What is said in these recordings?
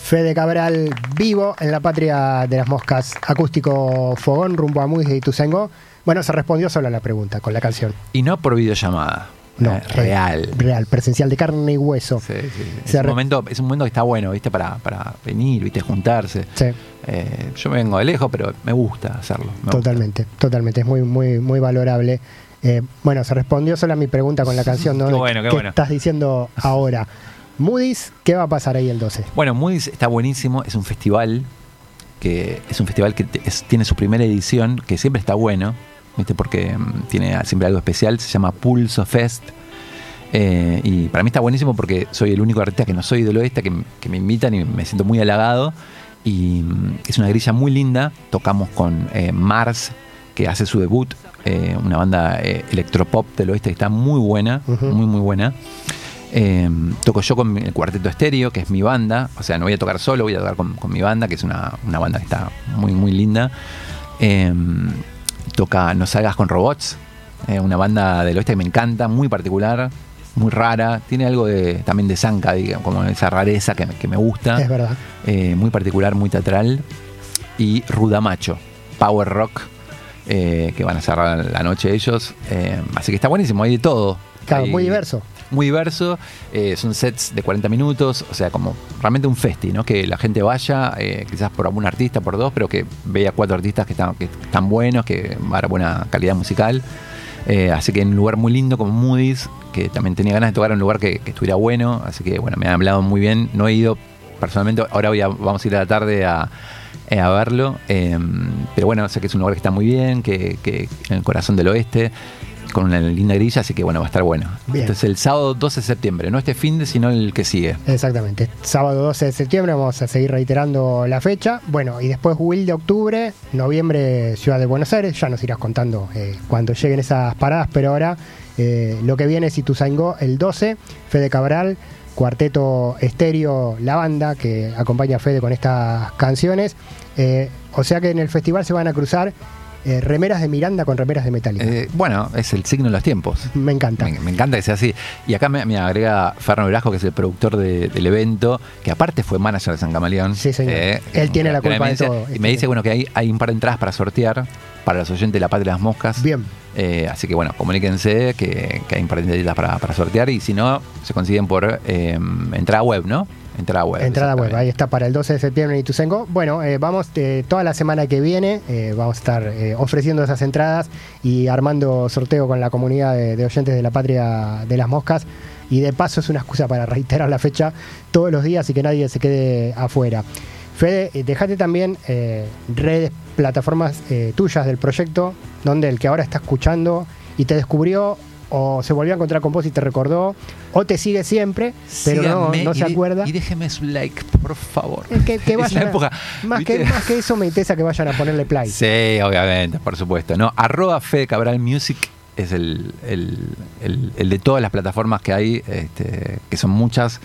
Fede Cabral vivo en la patria de las moscas, acústico fogón rumbo a Moody's de Ituzaingó. Bueno, se respondió solo a la pregunta con la canción. Y no por videollamada. No, real. Real, presencial, de carne y hueso. Sí. Es un momento que está bueno, ¿viste? Para venir, ¿viste? Juntarse. Sí. Yo vengo de lejos, pero me gusta hacerlo. Totalmente. Es muy valorable. Bueno, se respondió solo a mi pregunta con la canción, ¿no? Qué bueno. Estás diciendo ahora. Moody's, ¿qué va a pasar ahí el 12? Bueno, Moody's está buenísimo, es un festival que tiene su primera edición, que siempre está bueno, ¿viste? Porque tiene siempre algo especial, se llama Pulso Fest. Y para mí está buenísimo porque soy el único artista que no soy del oeste, que me invitan y me siento muy halagado. Y es una grilla muy linda. Tocamos con Mars, que hace su debut, una banda electropop del oeste que está muy buena, muy buena. Toco yo con el Cuarteto Estéreo, que es mi banda. O sea, no voy a tocar solo, voy a tocar con mi banda, que es una banda que está muy linda. Toca No Salgas con Robots, una banda del oeste que me encanta, muy particular, muy rara. Tiene algo también de zanca, digamos, como esa rareza que me gusta. Es verdad. Muy particular, muy teatral. Y Rudamacho, power rock, que van a cerrar la noche ellos. Así que está buenísimo, hay de todo. Claro, muy diverso. Muy diverso, son sets de 40 minutos, o sea, como realmente un festi, ¿no? Que la gente vaya, quizás por algún artista, por dos, pero que vea 4 artistas que están buenos, que va a dar buena calidad musical. Así que en un lugar muy lindo como Moody's, que también tenía ganas de tocar en un lugar que estuviera bueno, así que bueno, me han hablado muy bien. No he ido personalmente, ahora vamos a ir a la tarde a verlo, pero bueno, sé que es un lugar que está muy bien, que en el corazón del oeste, con una linda grilla, así que bueno, va a estar bueno. Bien. Entonces el sábado 12 de septiembre, no este fin de, sino el que sigue. Exactamente, sábado 12 de septiembre, vamos a seguir reiterando la fecha. Bueno, y después Will de octubre, noviembre Ciudad de Buenos Aires, ya nos irás contando cuando lleguen esas paradas, pero ahora lo que viene es Ituzaingó el 12, Fede Cabral, Cuarteto Estéreo, la banda que acompaña a Fede con estas canciones. O sea que en el festival se van a cruzar remeras de Miranda con remeras de Metallica. Bueno, es el signo de los tiempos. Me encanta. Me encanta que sea así. Y acá me agrega Fernando Velasco, que es el productor del evento, que aparte fue manager de San Camaleón. Sí, señor. Él tiene la culpa de todo. Y me dice bueno que hay un par de entradas para sortear para los oyentes de La Patria de las Moscas. Bien. Así que bueno, comuníquense que hay un par de entradas para sortear, y si no, se consiguen por entrada web, ¿no? Entrada web, ahí está para el 12 de septiembre en Ituzaingó. Bueno, vamos toda la semana que viene, vamos a estar ofreciendo esas entradas y armando sorteo con la comunidad de oyentes de La Patria de las Moscas. Y de paso es una excusa para reiterar la fecha todos los días y que nadie se quede afuera. Fede, dejate también redes, plataformas tuyas del proyecto, donde el que ahora está escuchando y te descubrió, o se volvió a encontrar con vos y te recordó, o te sigue siempre, pero no se acuerda. Y déjeme su like, por favor. Que vayan más que eso me interesa que vayan a ponerle play. Sí, obviamente, por supuesto. No, @Fede Cabral Music es el de todas las plataformas que hay, que son muchas.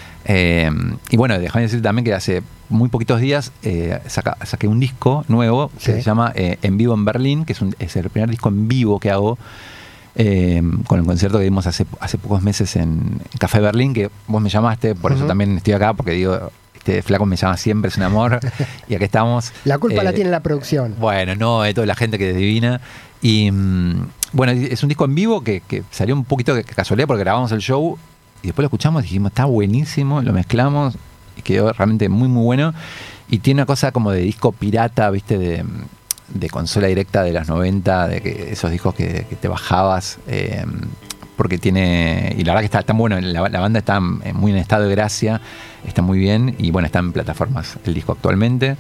Y bueno, déjame decir también que hace muy poquitos días saqué un disco nuevo que se llama En Vivo en Berlín, que es el primer disco en vivo que hago. Con el concierto que dimos hace pocos meses en Café Berlín, que vos me llamaste, por eso también estoy acá, porque digo, este flaco me llama siempre, es un amor, y acá estamos. La culpa la tiene la producción. Bueno, no, de toda la gente que es divina. Y bueno, es un disco en vivo que salió un poquito de casualidad, porque grabamos el show y después lo escuchamos y dijimos, está buenísimo, lo mezclamos y quedó realmente muy bueno. Y tiene una cosa como de disco pirata, viste, de consola directa de los 90, de que esos discos que te bajabas, porque tiene, y la verdad que está tan bueno, la banda está muy en estado de gracia, está muy bien, y bueno, está en plataformas el disco actualmente,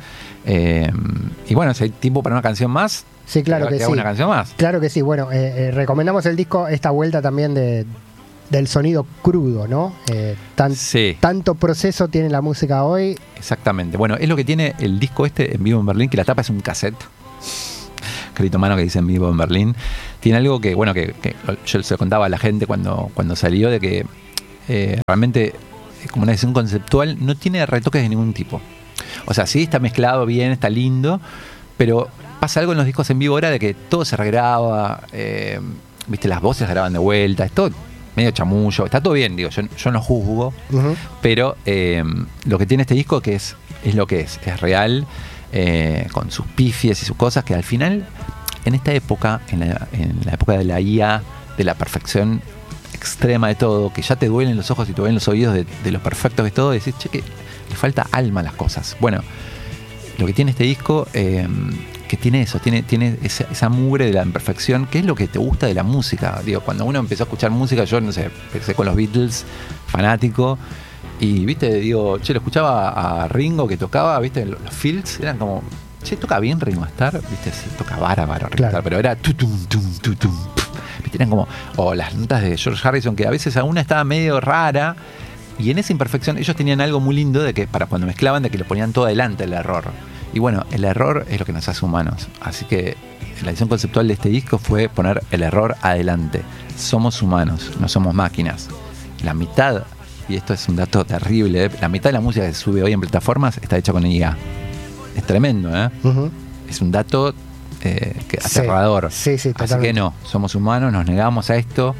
y bueno, si hay tiempo para una canción más, sí, claro que sí. Una canción más. Claro que sí, bueno, recomendamos el disco, esta vuelta también del sonido crudo, ¿no? Tanto proceso tiene la música hoy. Exactamente, bueno, es lo que tiene el disco En Vivo en Berlín, que la tapa es un cassette escrito a mano que dice En Vivo en Berlín. Tiene algo que bueno, que yo se lo contaba a la gente cuando salió, de que realmente, como una decisión conceptual, no tiene retoques de ningún tipo. O sea, sí está mezclado bien, está lindo, pero pasa algo en los discos en vivo ahora de que todo se regraba, viste, las voces se graban de vuelta, es todo medio chamullo. Está todo bien, digo, yo no juzgo, pero lo que tiene este disco que es lo que es real, con sus pifies y sus cosas, que al final, en esta época, en la época de la IA, de la perfección extrema de todo, que ya te duelen los ojos y te duelen los oídos de lo perfecto que es todo, decís, che, que le falta alma a las cosas. Bueno, lo que tiene este disco, que tiene eso, tiene esa mugre de la imperfección, que es lo que te gusta de la música. Digo, cuando uno empezó a escuchar música, yo no sé, empecé con los Beatles, fanático, y viste, digo, che, lo escuchaba a Ringo que tocaba, viste, los Fields eran como, che, toca bien Ringo Starr, viste, sí, toca bárbaro Ringo Starr, pero era tutum, viste, eran como, o las notas de George Harrison, que a veces alguna estaba medio rara, y en esa imperfección ellos tenían algo muy lindo de que para cuando mezclaban, de que lo ponían todo adelante el error. Y bueno, el error es lo que nos hace humanos. Así que la edición conceptual de este disco fue poner el error adelante. Somos humanos, no somos máquinas. La mitad, y esto es un dato terrible, la mitad de la música que se sube hoy en plataformas está hecha con IA. Es tremendo, ¿eh? Es un dato aterrador. Sí, así que no, somos humanos, nos negamos a esto.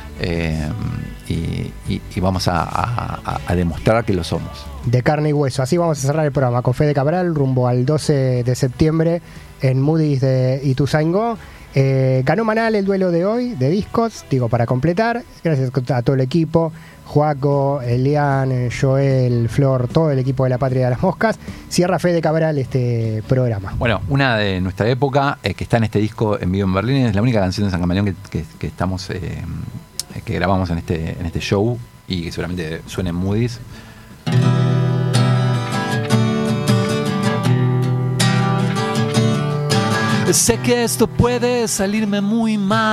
Y vamos a demostrar que lo somos. De carne y hueso. Así vamos a cerrar el programa con Fede Cabral rumbo al 12 de septiembre en Moody's de Ituzaingó. Ganó Manal el duelo de hoy de discos, digo, para completar. Gracias a todo el equipo, Joaco, Elian, Joel, Flor, todo el equipo de la Patria de las Moscas. Cierra Fede Cabral este programa. Bueno, una de nuestra época, que está en este disco en vivo en Berlín, es la única canción de San Camaleón que estamos que grabamos en este show y que seguramente suena en Moody's. Sé que esto puede salirme muy mal.